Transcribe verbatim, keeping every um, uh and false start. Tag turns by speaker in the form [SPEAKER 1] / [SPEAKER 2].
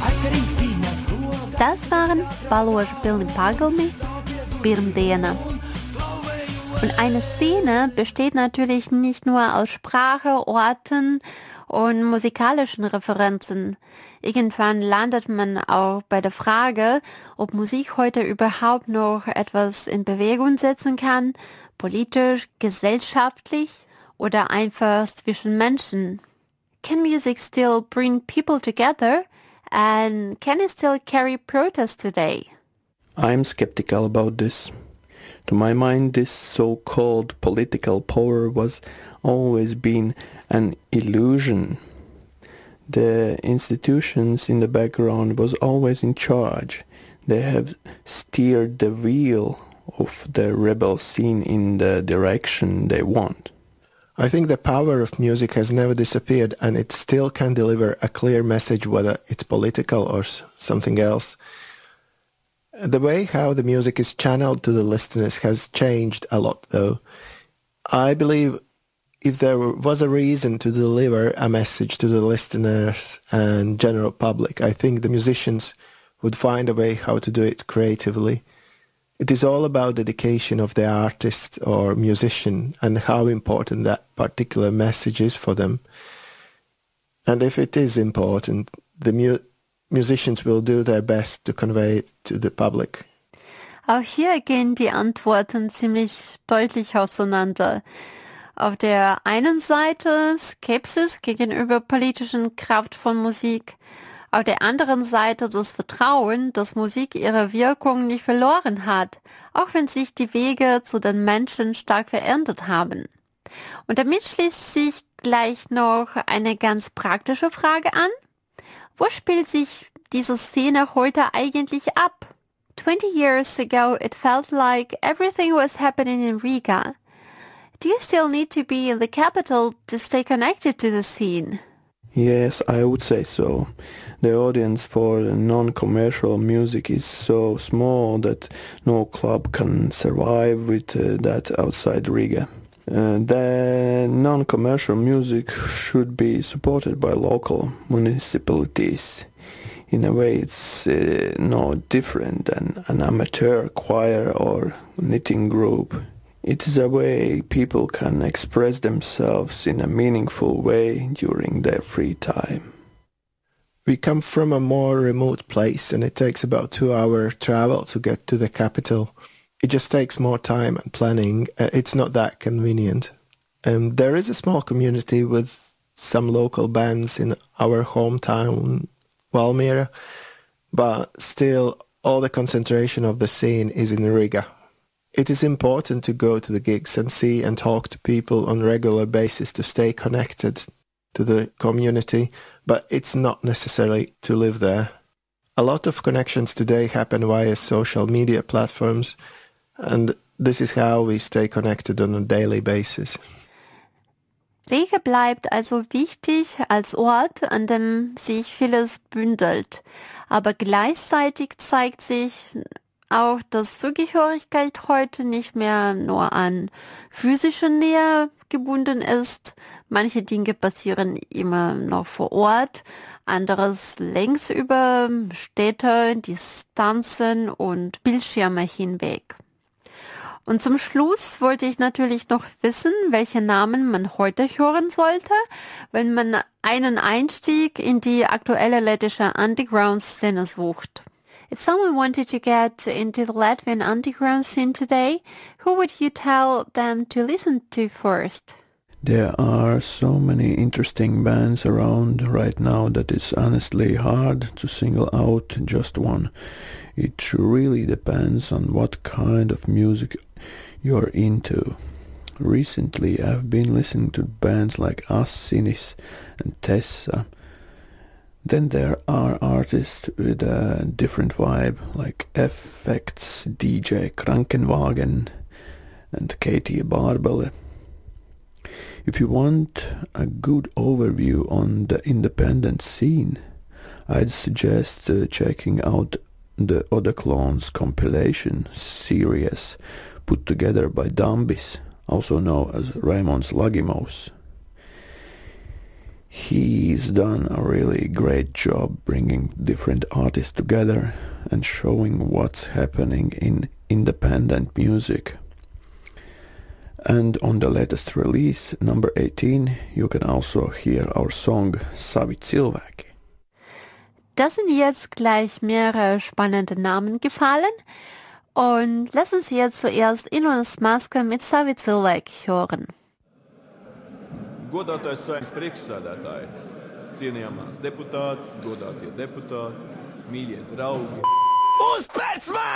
[SPEAKER 1] Das waren Balloži pilni pagalmi, Pirmdiena. Und eine Szene besteht natürlich nicht nur aus Sprache, Orten und musikalischen Referenzen. Irgendwann landet man auch bei der Frage, ob Musik heute überhaupt noch etwas in Bewegung setzen kann, politisch, gesellschaftlich oder einfach zwischen Menschen. Can music still bring people together? And can it still carry protest today?
[SPEAKER 2] I'm skeptical about this. To my mind, this so-called political power was always been an illusion. The institutions in the background was always in charge. They have steered the wheel of the rebel scene in the direction they want.
[SPEAKER 3] I think the power of music has never disappeared, and it still can deliver a clear message, whether it's political or something else. The way how the music is channeled to the listeners has changed a lot, though. I believe if there was a reason to deliver a message to the listeners and general public, I think the musicians would find a way how to do it creatively. It is all about dedication of the artist or musician and how important that particular message is for them. And if it is important, the mu- musicians will do their best to convey it to the public.
[SPEAKER 1] Auch hier gehen die Antworten ziemlich deutlich auseinander. Auf der einen Seite Skepsis gegenüber politischen Kraft von Musik, auf der anderen Seite das Vertrauen, dass Musik ihre Wirkung nicht verloren hat, auch wenn sich die Wege zu den Menschen stark verändert haben. Und damit schließt sich gleich noch eine ganz praktische Frage an. Wo spielt sich diese Szene heute eigentlich ab? Twenty years ago it felt like everything was happening in Riga. Do you still need to be in the capital to stay connected to the scene?
[SPEAKER 2] Yes, I would say so. The audience for non-commercial music is so small that no club can survive with uh, that outside Riga. Uh, the non-commercial music should be supported by local municipalities. In a way, it's uh, no different than an amateur choir or knitting group. It is a way people can express themselves in a meaningful way during their free time.
[SPEAKER 3] We come from a more remote place and it takes about two hour travel to get to the capital. It just takes more time and planning. Uh, it's not that convenient. Um, there is a small community with some local bands in our hometown, Valmiera, but still all the concentration of the scene is in Riga. It is important to go to the gigs and see and talk to people on a regular basis to stay connected to the community, but it's not necessary to live there. A lot of connections today happen via social media platforms, and this is how we stay connected on a daily basis.
[SPEAKER 1] Riga bleibt also wichtig als Ort, an dem sich vieles bündelt. Aber gleichzeitig zeigt sich auch, dass Zugehörigkeit heute nicht mehr nur an physische Nähe gebunden ist. Manche Dinge passieren immer noch vor Ort, anderes längst über Städte, Distanzen und Bildschirme hinweg. Und zum Schluss wollte ich natürlich noch wissen, welche Namen man heute hören sollte, wenn man einen Einstieg in die aktuelle lettische Underground-Szene sucht. If someone wanted to get into the Latvian underground scene today, who would you tell them to listen to first?
[SPEAKER 2] There are so many interesting bands around right now that it's honestly hard to single out just one. It really depends on what kind of music you're into. Recently I've been listening to bands like Assinis and Tessa. Then there are artists with a different vibe like F X, D J Krankenwagen and Katie Barbele. If you want a good overview on the independent scene, I'd suggest uh, checking out the Odaclones compilation series put together by Dambis, also known as Raimons Lagimos. He's done a really great job bringing different artists together and showing what's happening in independent music. And on the latest release, number eighteen, you can also hear our song Savi cilvēki.
[SPEAKER 1] Da sind jetzt gleich mehrere spannende Namen gefallen und lass uns jetzt zuerst Ilonas Maske mit Savi cilvēki hören.
[SPEAKER 4] Godātais Saeimas priekšsēdētāji, cienījamās deputātes, godātie deputāti, mīļie draugi. Uz pēc man!